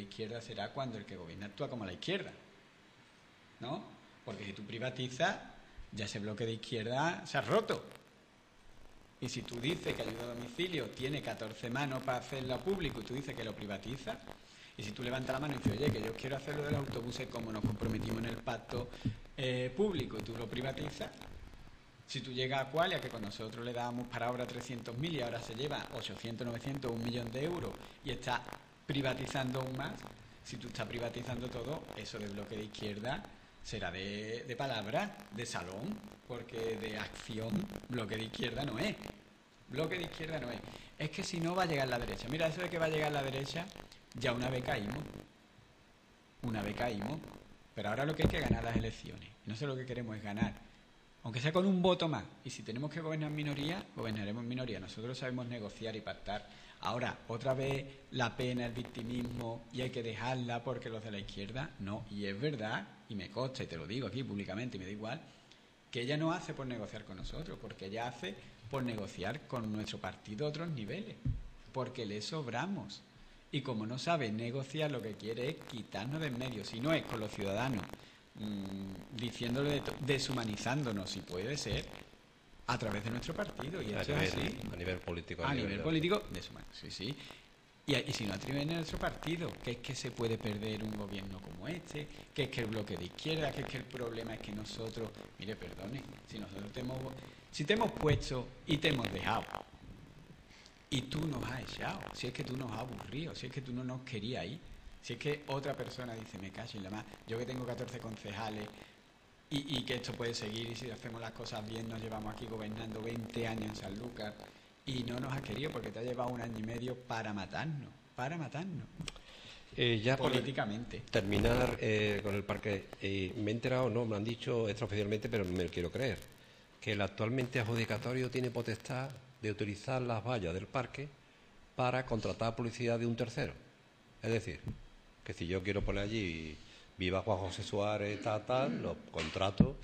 izquierda será cuando el que gobierna actúa como la izquierda, ¿no? Porque si tú privatizas, ya ese bloque de izquierda se ha roto. Y si tú dices que ayuda a domicilio tiene 14 manos para hacerlo público y tú dices que lo privatiza, y si tú levantas la mano y dices, oye, que yo quiero hacer lo de los autobuses como nos comprometimos en el pacto público, y tú lo privatizas, si tú llegas a Qualia, que con nosotros le dábamos para ahora 300.000 y ahora se lleva 800, 900, 1 millón de euros y está privatizando aún más, si tú estás privatizando todo, eso del bloque de izquierda será de palabra, de salón, porque de acción bloque de izquierda no es. Bloque de izquierda no es. Es que si no va a llegar la derecha. Mira, eso de que va a llegar la derecha, ya una vez caímos. Una vez caímos. Pero ahora lo que hay que ganar las elecciones. No sé lo que queremos es ganar. Aunque sea con un voto más. Y si tenemos que gobernar en minoría, gobernaremos en minoría. Nosotros sabemos negociar y pactar. Ahora, otra vez la pena, el victimismo, y hay que dejarla porque los de la izquierda, no. Y es verdad, y me consta, y te lo digo aquí públicamente, y me da igual, que ella no hace por negociar con nosotros, porque ella hace por negociar con nuestro partido a otros niveles, porque le sobramos. Y como no sabe negociar, lo que quiere es quitarnos de en medio. Si no es con los ciudadanos, diciéndole, deshumanizándonos, si puede ser, a través de nuestro partido. Y eso es así. A nivel político. A nivel político, sí, sí. Y si no a través de nuestro partido, que es que se puede perder un gobierno como este, que es que el bloque de izquierda, que es que el problema es que nosotros, mire, perdone, si te hemos puesto y te hemos dejado, y tú nos has echado, si es que tú nos has aburrido, si es que tú no nos querías ir, si es que otra persona dice, me cacho en la más, yo que tengo 14 concejales, y que esto puede seguir, y si hacemos las cosas bien, nos llevamos aquí gobernando 20 años en Sanlúcar, y no nos ha querido porque te ha llevado 1 año y medio para matarnos. Ya políticamente. Terminar con el parque. Me he enterado, no, me han dicho extraoficialmente, pero me lo quiero creer, que el actualmente adjudicatario tiene potestad de utilizar las vallas del parque para contratar publicidad de un tercero. Es decir, que si yo quiero poner allí viva Juan José Suárez, lo contrato,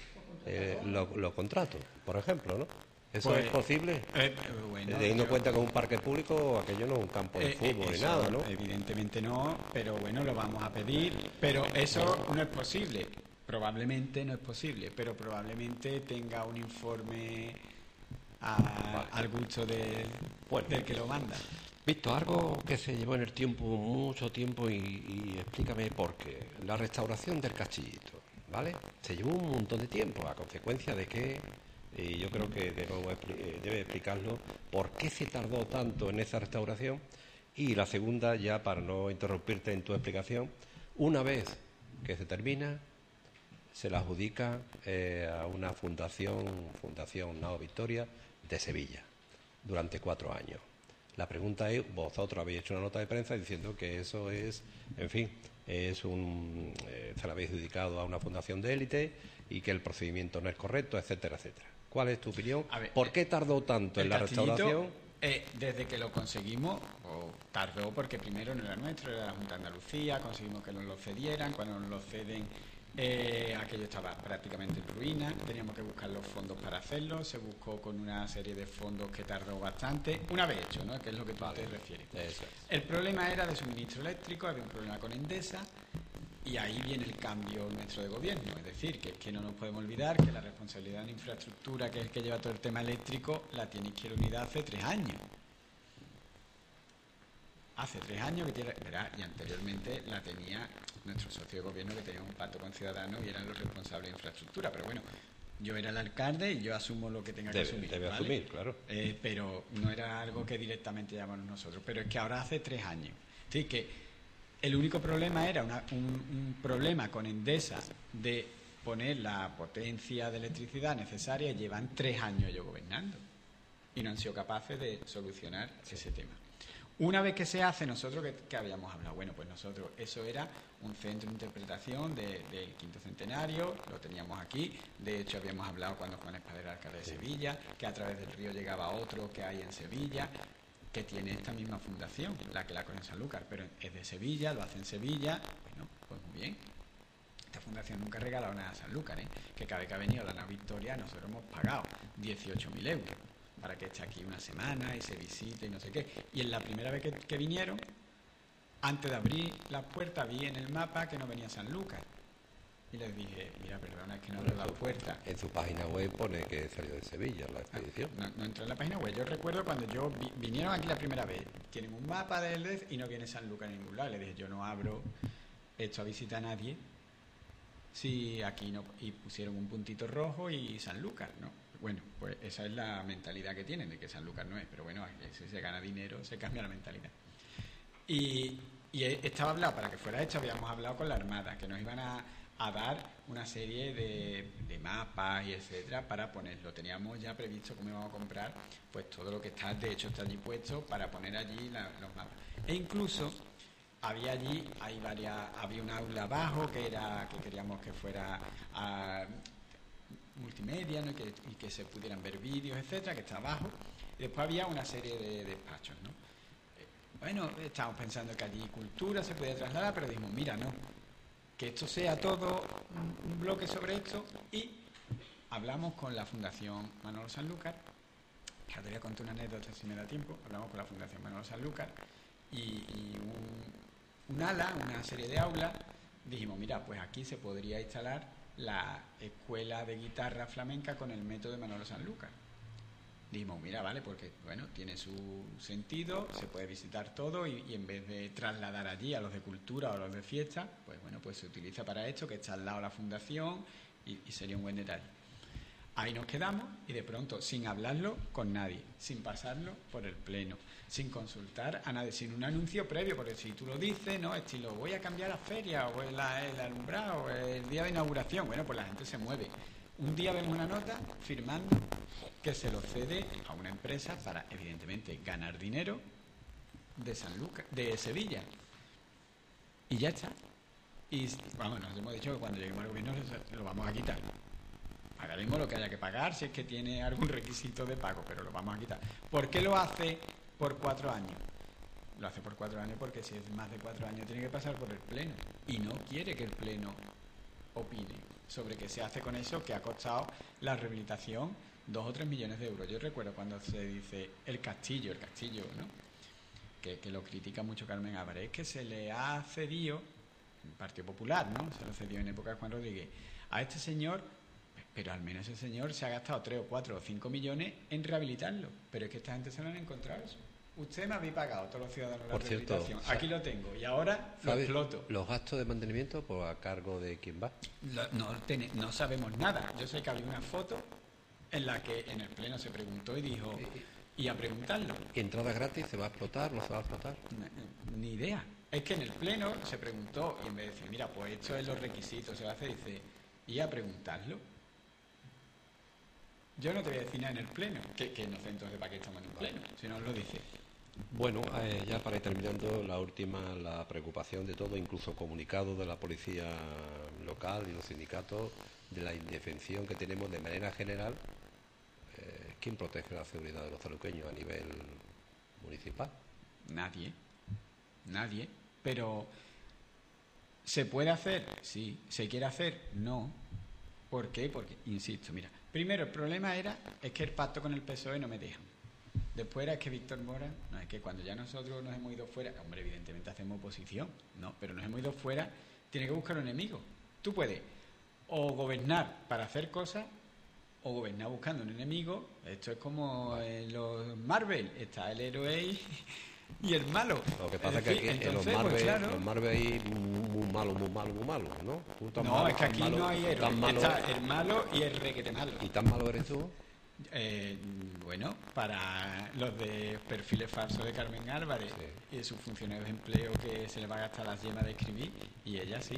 por ejemplo, ¿no? ¿Eso pues, es posible? Bueno, teniendo en cuenta que es un parque público, aquello no es un campo de fútbol ni nada, ¿no? Evidentemente no, pero bueno, lo vamos a pedir. Pero eso no es posible. Probablemente no es posible, pero probablemente tenga un informe al gusto del que lo manda. Víctor, algo que se llevó en el tiempo, mucho tiempo, y explícame por qué. La restauración del Castillito, ¿vale? Se llevó un montón de tiempo, a consecuencia de que, y yo creo que debe explicarlo, por qué se tardó tanto en esa restauración. Y la segunda, ya para no interrumpirte en tu explicación, una vez que se termina, se la adjudica a una Fundación Nao Victoria de Sevilla, durante 4 años. La pregunta es, vosotros habéis hecho una nota de prensa diciendo que eso es, en fin, se lo habéis adjudicado a una fundación de élite y que el procedimiento no es correcto, etcétera, etcétera. ¿Cuál es tu opinión? ¿Por qué tardó tanto en la restauración? Desde que lo conseguimos, tardó porque primero no era nuestro, era la Junta de Andalucía, conseguimos que nos lo cedieran, cuando nos lo ceden aquello estaba prácticamente en ruina, teníamos que buscar los fondos para hacerlo, se buscó con una serie de fondos que tardó bastante, una vez hecho, ¿no? Que es lo que tú te refieres. Eso es. El problema era de suministro eléctrico, había un problema con Endesa, y ahí viene el cambio nuestro de gobierno, es decir, que es que no nos podemos olvidar que la responsabilidad de infraestructura, que es el que lleva todo el tema eléctrico, la tiene Izquierda Unida hace 3 años. Hace 3 años que tiene, ¿verdad? Y anteriormente la tenía nuestro socio de gobierno, que tenía un pacto con Ciudadanos y eran los responsables de infraestructura. Pero bueno, yo era el alcalde y yo asumo lo que tenga que asumir. Debe ¿vale? asumir, claro. Pero no era algo que directamente llamamos nosotros. Pero es que ahora hace 3 años. Sí, que el único problema era un problema con Endesa de poner la potencia de electricidad necesaria, y llevan 3 años ellos gobernando. Y no han sido capaces de solucionar ese tema. Una vez que se hace, nosotros que habíamos hablado, bueno, pues nosotros, eso era un centro de interpretación del 5º centenario, lo teníamos aquí, de hecho habíamos hablado cuando Juan Espada era alcalde de Sevilla, que a través del río llegaba otro que hay en Sevilla, que tiene esta misma fundación, la que la conoce en Sanlúcar, pero es de Sevilla, lo hace en Sevilla, bueno, pues muy bien. Esta fundación nunca ha regalado nada a Sanlúcar, que cada vez que ha venido la Nao Victoria nosotros hemos pagado 18.000 euros. Para que esté aquí una semana y se visite y no sé qué. Y en la primera vez que vinieron, Antes de abrir las puertas vi en el mapa que no venía Sanlúcar. Y les dije, mira, perdona, es que no abro las puertas. En su página web pone que salió de Sevilla la expedición. No entró en la página web. Yo recuerdo cuando vinieron aquí la primera vez, tienen un mapa del DEF y no viene Sanlúcar en ningún lado. Le dije, yo no abro esto a visita a nadie si aquí no. Y pusieron un puntito rojo y Sanlúcar, ¿no? Bueno, pues esa es la mentalidad que tienen, de que Sanlúcar no es. Pero bueno, si se gana dinero, se cambia la mentalidad. Y estaba hablado, para que fuera esto, habíamos hablado con la Armada, que nos iban a dar una serie de mapas y etcétera para ponerlo. Teníamos ya previsto cómo íbamos a comprar pues todo lo que está, de hecho está allí puesto para poner allí los mapas. E incluso había había un aula abajo que queríamos que fuera multimedia, ¿no? y que se pudieran ver vídeos, etcétera, que está abajo. Y después había una serie de despachos, ¿no? Bueno, estábamos pensando que allí cultura se podía trasladar, pero dijimos, mira, no, que esto sea todo un bloque sobre esto, y hablamos con la Fundación Manolo Sanlúcar, que te voy a contar una anécdota si me da tiempo. Hablamos con la Fundación Manolo Sanlúcar y un ala, una serie de aulas, dijimos, mira, pues aquí se podría instalar la escuela de guitarra flamenca con el método de Manolo Sanlúcar. Dijimos, mira, vale, porque bueno, tiene su sentido, se puede visitar todo y en vez de trasladar allí a los de cultura o a los de fiesta, pues bueno, pues se utiliza para esto, que está al lado de la fundación y sería un buen detalle. Ahí nos quedamos y de pronto, sin hablarlo con nadie, sin pasarlo por el pleno, sin consultar a nadie, sin un anuncio previo, porque si tú lo dices, ¿no? Estilo, voy a cambiar la feria o el alumbrado o el día de inauguración, bueno, pues la gente se mueve. Un día vemos una nota firmando que se lo cede a una empresa para, evidentemente, ganar dinero de Sevilla. Y ya está. Y vamos, nos hemos dicho que cuando lleguemos al gobierno lo vamos a quitar. Pagaremos lo que haya que pagar si es que tiene algún requisito de pago, pero lo vamos a quitar. ¿Por qué lo hace por 4 años? Lo hace por 4 años porque si es más de 4 años tiene que pasar por el Pleno. Y no quiere que el Pleno opine sobre qué se hace con eso, que ha costado la rehabilitación 2 o 3 millones de euros. Yo recuerdo cuando se dice el castillo, ¿no? Que lo critica mucho Carmen Álvarez, que se le ha cedido, el Partido Popular, ¿no? Se lo cedió en época de Juan Rodríguez, a este señor, pero al menos ese señor se ha gastado 3 o 4 o 5 millones en rehabilitarlo. Pero es que esta gente se lo han encontrado eso. Usted me había pagado, todos los ciudadanos, la rehabilitación. Aquí lo tengo y ahora lo exploto. ¿Los gastos de mantenimiento por a cargo de quién va? No sabemos nada. Yo sé que había una foto en la que en el Pleno se preguntó y dijo, y a preguntarlo. ¿Entrada gratis? ¿Se va a explotar? ¿No se va a explotar? Ni idea. Es que en el Pleno se preguntó y en vez de decir, mira, pues esto es los requisitos, se va a hacer, dice, y a preguntarlo. Yo no te voy a decir nada en el Pleno, que no sé entonces para qué estamos en el Pleno, si no os lo dice. Bueno, ya para ir terminando, la preocupación de todo, incluso comunicado de la policía local y los sindicatos, de la indefensión que tenemos de manera general. ¿Quién protege la seguridad de los saluqueños a nivel municipal? Nadie, pero ¿se puede hacer? Sí. ¿Se quiere hacer? No. ¿Por qué? Porque, insisto, mira, primero el problema es que el pacto con el PSOE no me dejan. Después es que Víctor Mora, no, es que cuando ya nosotros nos hemos ido fuera, hombre, evidentemente hacemos oposición, ¿no? Pero nos hemos ido fuera, tiene que buscar un enemigo. Tú puedes o gobernar para hacer cosas o gobernar buscando un enemigo. Esto es como en los Marvel, está el héroe y el malo. Lo que pasa es que aquí en los Marvel, pues claro, los Marvel hay muy malo, ¿no? No, malo, es que aquí malo, no hay héroe, está el malo y el requete malo. ¿Y tan malo eres tú? Bueno, para los de perfiles falsos de Carmen Álvarez, sí, y de sus funcionarios de empleo que se les va a gastar las yemas de escribir, y ella sí.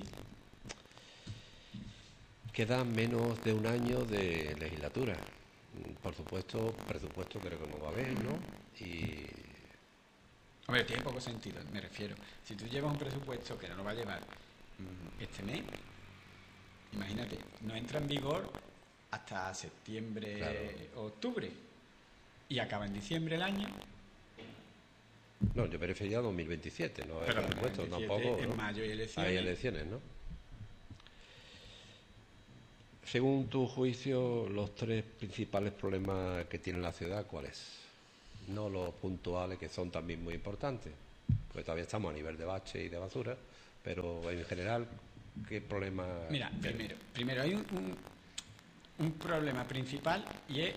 Queda menos de un año de legislatura. Por supuesto, presupuesto creo que no va a haber, ¿no? Y... Hombre, tiene poco sentido, me refiero. Si tú llevas un presupuesto que no lo va a llevar este mes, imagínate, no entra en vigor hasta septiembre, claro, octubre, y acaba en diciembre el año. No, yo me refería a 2027, no pero el presupuesto, tampoco. En ¿no? mayo hay elecciones. Hay elecciones, ¿no? Según tu juicio, los 3 principales problemas que tiene la ciudad, ¿cuáles? No los puntuales, que son también muy importantes. Pues todavía estamos a nivel de bache y de basura, pero en general, ¿qué problema? Mira, primero hay un problema principal y es,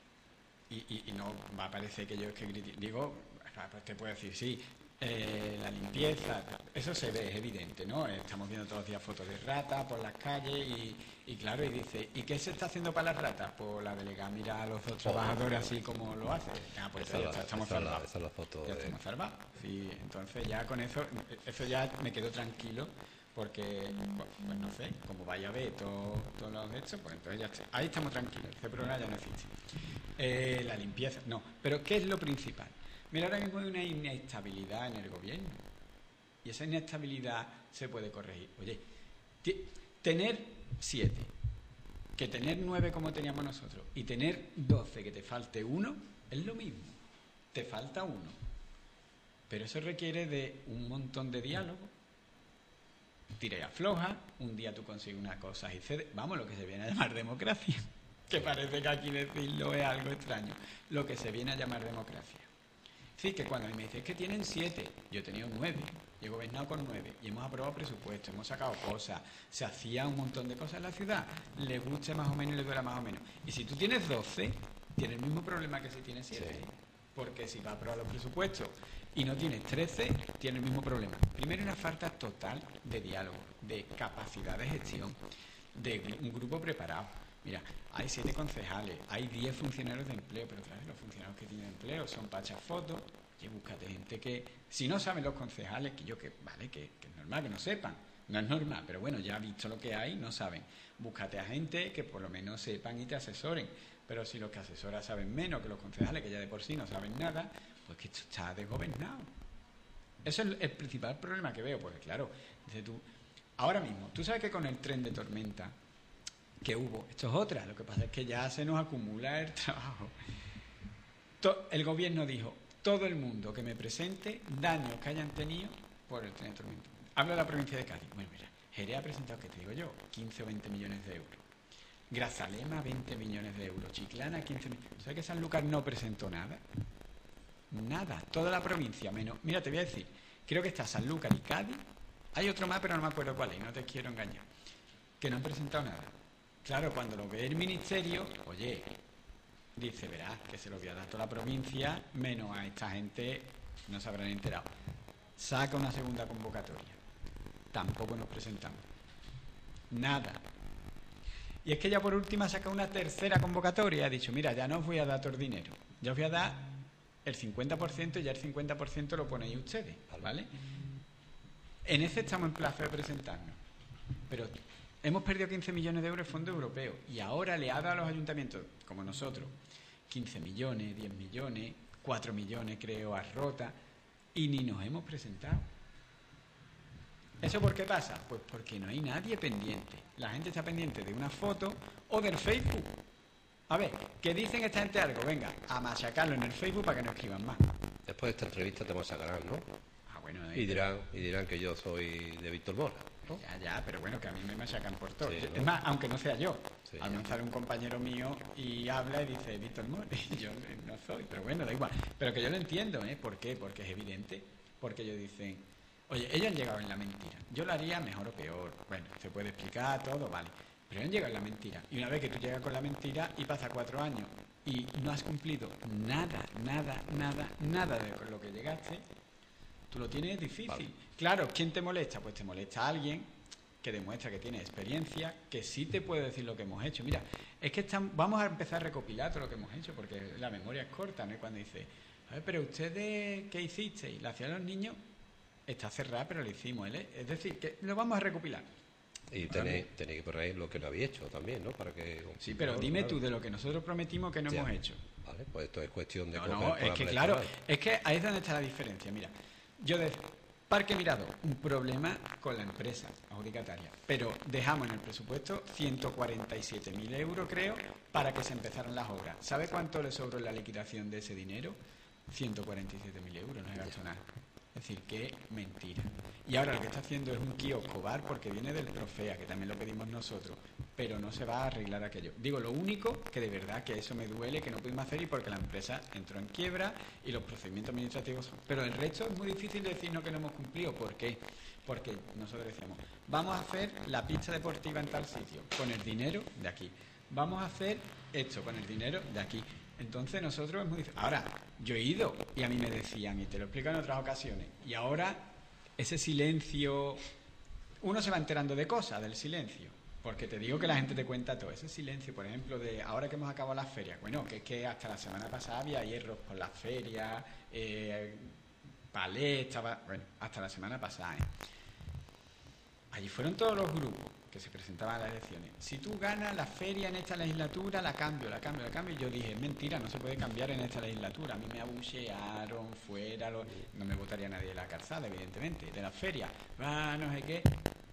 y no va a parecer que yo es que digo, pues te puedo decir, sí, la limpieza, eso se ve, es evidente, ¿no? Estamos viendo todos los días fotos de ratas por las calles y claro, y dice, ¿y qué se está haciendo para las ratas? Pues la delegada mira a los dos trabajadores así como lo hace. Pues ya estamos salvados. Esa es la foto. Ya estamos salvados. Sí, entonces ya con eso ya me quedo tranquilo porque, pues no sé, como vaya a ver todos los hechos, pues entonces ya está. Ahí estamos tranquilos, ese problema ya no existe. La limpieza, no. Pero ¿qué es lo principal? Mira, ahora mismo hay una inestabilidad en el gobierno y esa inestabilidad se puede corregir. Oye, tener 7, que tener 9 como teníamos nosotros y tener 12 que te falte uno, es lo mismo. Te falta uno. Pero eso requiere de un montón de diálogo. Tira y afloja, un día tú consigues una cosa y cede. Vamos, lo que se viene a llamar democracia. Que parece que aquí decirlo es algo extraño. Lo que se viene a llamar democracia. Sí, que cuando me dicen que tienen 7, yo he tenido 9, yo he gobernado con 9 y hemos aprobado presupuestos, hemos sacado cosas, se hacía un montón de cosas en la ciudad, le guste más o menos y le duela más o menos. Y si tú tienes 12, tienes el mismo problema que si tienes 7, sí. Porque si vas a aprobar los presupuestos y no tienes 13, tienes el mismo problema. Primero, una falta total de diálogo, de capacidad de gestión, de un grupo preparado. Mira, hay 7 concejales, hay 10 funcionarios de empleo, pero claro, los funcionarios que tienen empleo son para echar fotos. Oye, búscate gente que, si no saben los concejales, que es normal que no sepan, no es normal, pero bueno, ya visto lo que hay, no saben. Búscate a gente que por lo menos sepan y te asesoren, pero si los que asesoran saben menos que los concejales, que ya de por sí no saben nada, pues que esto está desgobernado. Eso es el principal problema que veo, porque claro, dices tú, ahora mismo, tú sabes que con el tren de tormenta que hubo, esto es otra, lo que pasa es que ya se nos acumula el trabajo. El gobierno dijo, todo el mundo que me presente daños que hayan tenido por el tren de tormenta. Hablo de la provincia de Cádiz. Bueno, mira, Jerez ha presentado, ¿qué te digo yo? 15 o 20 millones de euros. Grazalema, 20 millones de euros. Chiclana, 15 millones. ¿Sabes que Sanlúcar no presentó nada? Nada, toda la provincia, menos... Mira, te voy a decir, creo que está Sanlúcar y Cádiz. Hay otro más, pero no me acuerdo cuál es, no te quiero engañar. Que no han presentado nada. Claro, cuando lo ve el ministerio, oye, dice, verás, que se lo voy a dar a toda la provincia, menos a esta gente, no se habrán enterado. Saca una segunda convocatoria. Tampoco nos presentamos. Nada. Y es que ya por última saca una tercera convocatoria y ha dicho, mira, ya no os voy a dar todo el dinero, ya os voy a dar el 50% y ya el 50% lo ponéis ustedes, ¿vale? En ese estamos en plazo de presentarnos. Pero hemos perdido 15 millones de euros de fondos europeos y ahora le ha dado a los ayuntamientos, como nosotros, 15 millones, 10 millones, 4 millones creo a Rota y ni nos hemos presentado. ¿Eso por qué pasa? Pues porque no hay nadie pendiente. La gente está pendiente de una foto o del Facebook. A ver, que dicen esta gente algo, venga, a machacarlo en el Facebook para que no escriban más. Después de esta entrevista te machacarán, ¿no? Ah, bueno, y dirán que yo soy de Víctor Mora, ¿no? Ya, pero bueno, que a mí me machacan por todo. Sí, ¿no? Es más, aunque no sea yo. Sí, a lo mejor sale un compañero mío y habla y dice Víctor Mora, y yo no soy, pero bueno, da igual. Pero que yo lo entiendo, ¿eh? ¿Por qué? Porque es evidente. Porque ellos dicen, oye, ellos han llegado en la mentira. Yo lo haría mejor o peor. Bueno, se puede explicar todo, vale. Pero han llegado en la mentira. Y una vez que tú llegas con la mentira y pasa 4 años y no has cumplido nada de lo que llegaste, tú lo tienes difícil. Vale. Claro, ¿quién te molesta? Pues te molesta alguien que demuestra que tiene experiencia, que sí te puede decir lo que hemos hecho. Mira, es que vamos a empezar a recopilar todo lo que hemos hecho, porque la memoria es corta, ¿no? Y cuando dice, a ver, pero ustedes, ¿qué hicisteis? ¿La hacían los niños? Está cerrada, pero lo hicimos. Es decir, que lo vamos a recopilar. Y tenéis que poner lo que no habéis hecho también, ¿no? Para que... Sí, pero dime tú de lo que nosotros prometimos que no hemos hecho. Vale, pues esto es cuestión de... No, es que claro, es que ahí es donde está la diferencia. Mira, yo de Parque Mirador, un problema con la empresa adjudicataria, pero dejamos en el presupuesto 147.000 euros, creo, para que se empezaran las obras. ¿Sabe cuánto le sobró en la liquidación de ese dinero? 147.000 euros, no se gastó nada. Es decir, qué mentira. Y ahora lo que está haciendo es un kiosco bar porque viene del Profea, que también lo pedimos nosotros, pero no se va a arreglar aquello. Digo, lo único que de verdad que eso me duele, que no pudimos hacer y porque la empresa entró en quiebra y los procedimientos administrativos... Pero el resto es muy difícil decirnos que no hemos cumplido. ¿Por qué? Porque nosotros decíamos, vamos a hacer la pista deportiva en tal sitio, con el dinero de aquí. Vamos a hacer esto con el dinero de aquí. Entonces nosotros es muy difícil. Ahora, yo he ido y a mí me decían, y te lo explico en otras ocasiones, y ahora ese silencio, uno se va enterando de cosas del silencio, porque te digo que la gente te cuenta todo. Ese silencio, por ejemplo, de ahora que hemos acabado las ferias, bueno, que es que hasta la semana pasada había hierros por las ferias, palés, bueno, hasta la semana pasada, Allí fueron todos los grupos que se presentaban a las elecciones. Si tú ganas la feria en esta legislatura, la cambio. Y yo dije, es mentira, no se puede cambiar en esta legislatura. A mí me abuchearon, no me votaría nadie de la calzada, evidentemente, de la feria. No sé qué.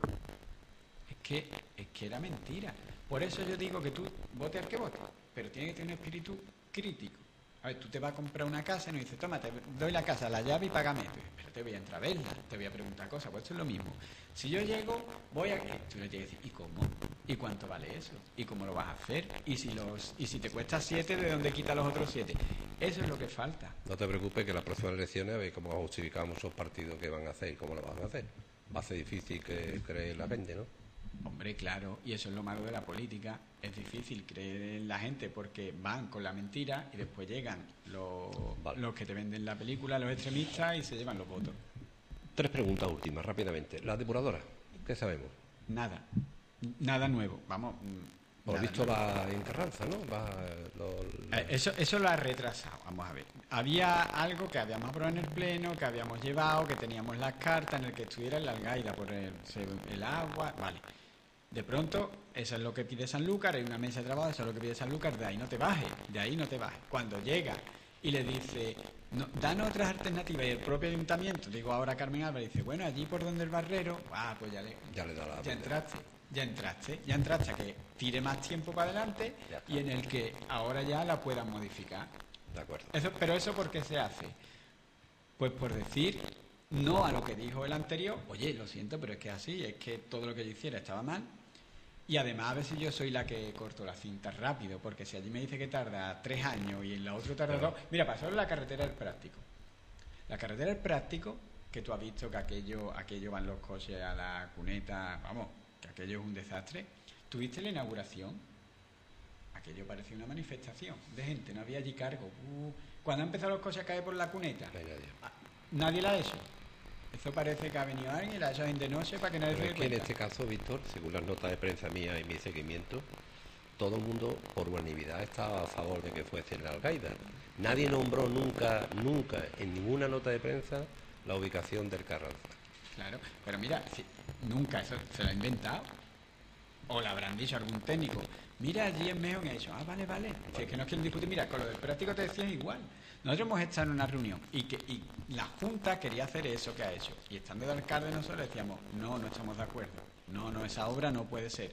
Es que era mentira. Por eso yo digo que tú vote al que vote, pero tiene que tener un espíritu crítico. A ver, tú te vas a comprar una casa y nos dices, toma, te doy la casa, la llave y págame. Pero te voy a entrar a verla, te voy a preguntar cosas. Pues esto es lo mismo. Si yo llego, voy a... Tú le tienes que decir, ¿y cómo? ¿Y cuánto vale eso? ¿Y cómo lo vas a hacer? ¿Y si te cuesta 7, de dónde quita los otros 7? Eso es lo que falta. No te preocupes, que las próximas elecciones a ver cómo justificamos esos partidos que van a hacer y cómo lo van a hacer. Va a ser difícil que cree la gente, ¿no? Hombre, claro, y eso es lo malo de la política. Es difícil creer en la gente porque van con la mentira y después llegan los que te venden la película, los extremistas, y se llevan los votos. 3 preguntas últimas, rápidamente. La depuradora, ¿qué sabemos? Nada nuevo. Vamos. Por lo visto va en Carranza, ¿no? Eso lo ha retrasado. Vamos a ver. Había algo que habíamos aprobado en el Pleno, que habíamos llevado, que teníamos las cartas en el que estuviera el Algaida por el agua. Vale. De pronto, eso es lo que pide Sanlúcar, hay una mesa de trabajo, eso es lo que pide Sanlúcar, de ahí no te bajes. Cuando llega y le dice, no, danos otras alternativas, y el propio ayuntamiento, digo ahora Carmen Álvarez, dice, bueno, allí por donde el barrero, pues ya le da la... Ya entraste a que tire más tiempo para adelante y en el que ahora ya la puedan modificar. De acuerdo. Pero eso ¿por qué se hace? Pues por decir no a lo que dijo el anterior, oye, lo siento, pero es que así, es que todo lo que yo hiciera estaba mal. Y además a veces yo soy la que corto la cinta rápido, porque si allí me dice que tarda 3 años y en la otra tarda 2... Mira, pasó en la carretera del Práctico. La carretera del Práctico, que tú has visto que aquello van los coches a la cuneta, vamos, que aquello es un desastre. ¿Tuviste la inauguración? Aquello parecía una manifestación de gente, no había allí cargo. Cuando han empezado los coches a caer por la cuneta, nadie la ha hecho. Eso parece que ha venido alguien y la ha hecho de noche para que nadie se dé cuenta. En este caso, Víctor, según las notas de prensa mía y mi seguimiento, todo el mundo, por unanimidad, estaba a favor de que fuese el Algaida. Nadie nombró nunca, en ninguna nota de prensa, la ubicación del Carranza. Claro, pero mira, nunca eso se lo ha inventado. O le habrán dicho algún técnico. Mira, allí es mejor, y ha dicho, vale. Si es que no quieren discutir, mira, con lo del Práctico te decían igual. Nosotros hemos estado en una reunión y la Junta quería hacer eso que ha hecho. Y estando de alcalde nosotros decíamos, no estamos de acuerdo. No, esa obra no puede ser.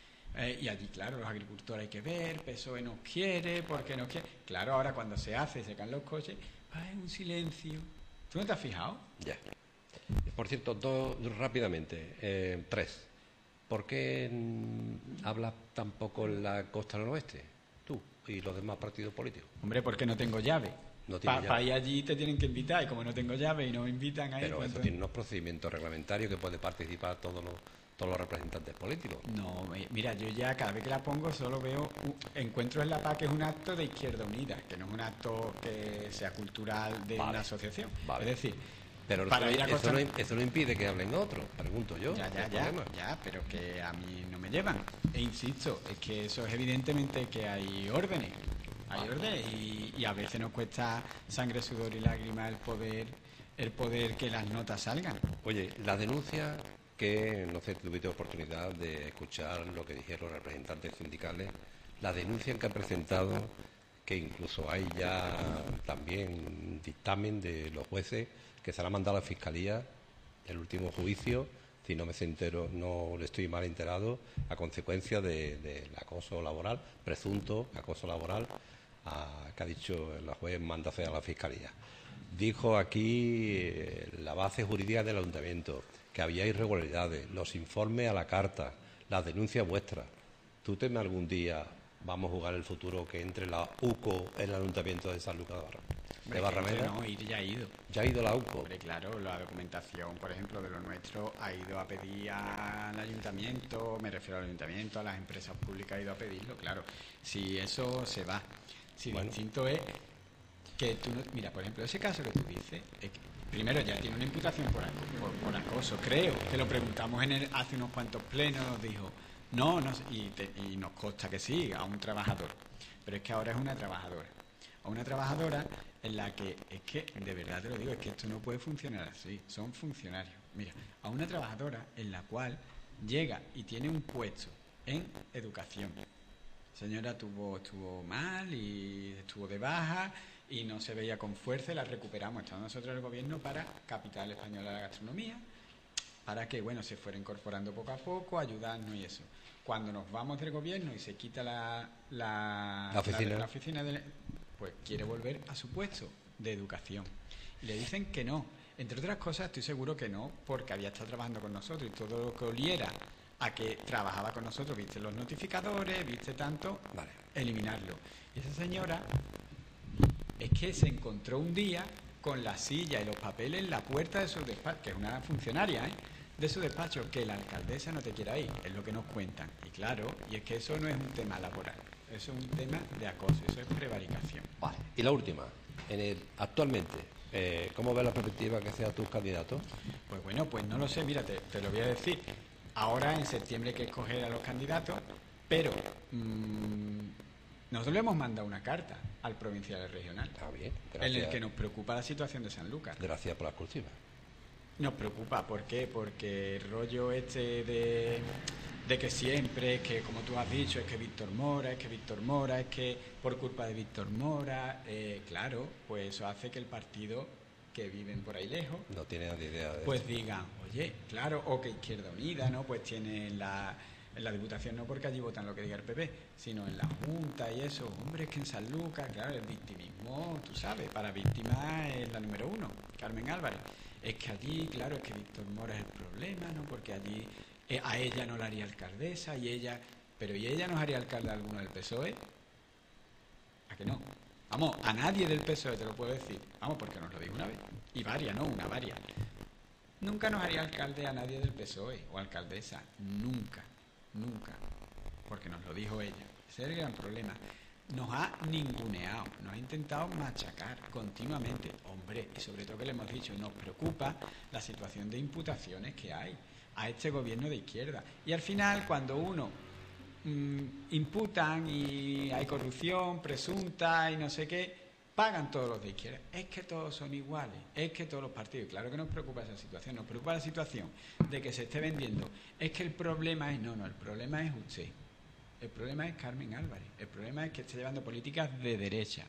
Y allí, claro, los agricultores hay que ver, PSOE no quiere, porque no quiere. Claro, ahora cuando se hace, se caen los coches, hay un silencio. ¿Tú no te has fijado? Ya. Por cierto, 2 rápidamente. 3. ¿Por qué hablas tan poco en la costa noroeste? Tú y los demás partidos políticos. Hombre, porque no tengo llave. Para ir allí te tienen que invitar, y como no tengo llave y no me invitan ahí... Pero pues eso tiene unos procedimientos reglamentarios que puede participar todos los representantes políticos. No, mira, yo ya cada vez que la pongo solo veo Encuentros en la Paz, que es un acto de Izquierda Unida, que no es un acto que sea cultural de una asociación. Vale. Es decir, pero para ir a eso no impide que hablen otros, pregunto yo. Ya, pero que a mí no me llevan. E insisto, es que eso es evidentemente que hay órdenes. Y a veces nos cuesta sangre, sudor y lágrimas el poder que las notas salgan. Oye, la denuncia que, no sé, tuviste oportunidad de escuchar lo que dijeron los representantes sindicales, la denuncia que han presentado, que incluso hay ya también dictamen de los jueces que se la han mandado a la Fiscalía, el último juicio, si no me entero, no le estoy mal enterado, a consecuencia del acoso laboral, presunto acoso laboral, que ha dicho la juez, mándase a la Fiscalía. dijo aquí la base jurídica del ayuntamiento, que había irregularidades, los informes a la carta, las denuncias vuestras. ¿Tú temes algún día, vamos a jugar el futuro, que entre la UCO en el ayuntamiento de Sanlúcar de Barrameda? No, ir ya ha ido. ¿Ya ha ido la UCO? Hombre, claro, la documentación, por ejemplo, de lo nuestro ha ido a pedir al ayuntamiento, me refiero al ayuntamiento, a las empresas públicas ha ido a pedirlo, claro. Si eso se va. Si Bueno. distinto es que tú no... Mira, por ejemplo, ese caso que tú dices, es que primero ya tiene una imputación por acoso, creo, que lo preguntamos hace unos cuantos plenos, nos dijo, no sé, y nos consta que sí, a un trabajador, pero es que ahora es una trabajadora. A una trabajadora en la que, es que, de verdad te lo digo, es que esto no puede funcionar así, son funcionarios. Mira, a una trabajadora en la cual llega y tiene un puesto en educación. La señora estuvo mal y estuvo de baja y no se veía con fuerza y la recuperamos. Estamos nosotros el gobierno para Capital Española de la Gastronomía, para que, bueno, se fuera incorporando poco a poco, ayudarnos y eso. Cuando nos vamos del gobierno y se quita la oficina pues quiere volver a su puesto de educación. Y le dicen que no. Entre otras cosas, estoy seguro que no, porque había estado trabajando con nosotros y todo lo que oliera a que trabajaba con nosotros, viste los notificadores, viste tanto, Vale. eliminarlo. Y esa señora es que se encontró un día con la silla y los papeles en la puerta de su despacho, que es una funcionaria, de su despacho, que la alcaldesa no te quiera ir, es lo que nos cuentan. Y claro, y es que eso no es un tema laboral, eso es un tema de acoso, eso es prevaricación. Vale. Y la última, actualmente, ¿cómo ves la perspectiva que sea tus candidatos? Pues bueno, pues no lo sé, mira, te lo voy a decir. Ahora en septiembre hay que escoger a los candidatos, pero nosotros le hemos mandado una carta al provincial y regional, Está bien, en gracias. el que nos preocupa la situación de Sanlúcar. Gracias por la exclusiva. Nos preocupa, ¿por qué? Porque el rollo este de que siempre, es que como tú has dicho, es que Víctor Mora, es que por culpa de Víctor Mora, claro, pues eso hace que el partido, que viven por ahí lejos, No tiene ni idea de pues esto. digan, oye, claro, o que Izquierda Unida, ¿no? Pues tiene en la Diputación, no porque allí votan lo que diga el PP, sino en la Junta y eso. Hombre, es que en Sanlúcar, claro, el victimismo, tú sabes, para víctimas es la número 1, Carmen Álvarez. Es que allí, claro, es que Víctor Mora es el problema, ¿no? Porque allí a ella no la haría alcaldesa y ella... Pero ¿y ella nos haría alcalde a alguno del PSOE? ¿A que no? Vamos, a nadie del PSOE te lo puedo decir. Vamos, porque nos lo dijo una vez. Y varias, ¿no? Varias. Nunca nos haría alcalde a nadie del PSOE o alcaldesa. Nunca. Porque nos lo dijo ella. Ese es el gran problema. Nos ha ninguneado, nos ha intentado machacar continuamente. Hombre, y sobre todo que le hemos dicho, nos preocupa la situación de imputaciones que hay a este gobierno de izquierda. Y al final, cuando uno imputan y hay corrupción presunta y no sé qué, pagan todos los de izquierda. Es que todos son iguales, es que todos los partidos. Claro que nos preocupa esa situación, nos preocupa la situación de que se esté vendiendo. Es que el problema es, no, el problema es usted. El problema es Carmen Álvarez. El problema es que está llevando políticas de derecha.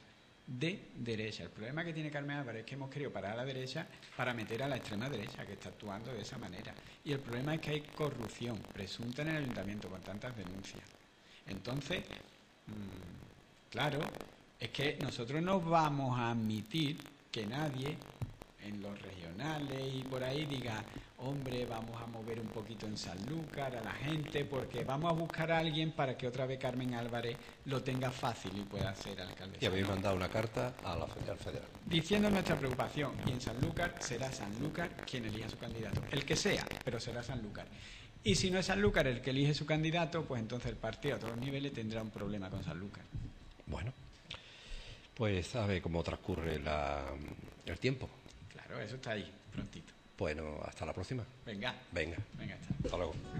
El problema que tiene Carmen Álvarez es que hemos querido parar a la derecha para meter a la extrema derecha, que está actuando de esa manera. Y el problema es que hay corrupción presunta en el ayuntamiento con tantas denuncias. Entonces, claro, es que nosotros no vamos a admitir que nadie en los regionales y por ahí diga, hombre, vamos a mover un poquito en Sanlúcar a la gente porque vamos a buscar a alguien para que otra vez Carmen Álvarez lo tenga fácil y pueda ser alcaldesa. Y habéis mandado una carta al federal. Diciendo nuestra preocupación, y en Sanlúcar será Sanlúcar quien elija su candidato. El que sea, pero será Sanlúcar. Y si no es Sanlúcar el que elige su candidato, pues entonces el partido a todos los niveles tendrá un problema con Sanlúcar. Bueno, pues sabe cómo transcurre el tiempo. Claro, eso está ahí, prontito. Bueno, hasta la próxima. Venga. Venga, Venga, está. hasta luego.